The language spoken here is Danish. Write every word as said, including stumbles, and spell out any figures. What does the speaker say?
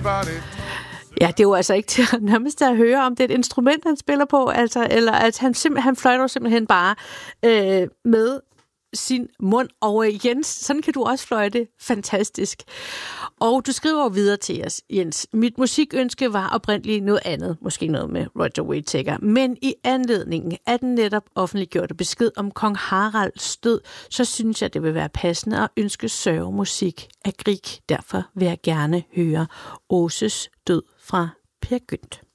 everybody. Ja, det er jo altså ikke til nærmest at høre, om det er et instrument, han spiller på, altså, eller at han, simp- han fløjter simpelthen bare øh, med sin mund. Og øh, Jens, sådan kan du også fløjte fantastisk. Og du skriver videre til os, Jens. Mit musikønske var oprindeligt noget andet, måske noget med Roger Whittaker, men i anledningen af den netop offentliggjorte besked om kong Haralds død, så synes jeg, det vil være passende at ønske sørgemusik af Grieg. Derfor vil jeg gerne høre Åses død fra Per Gynt.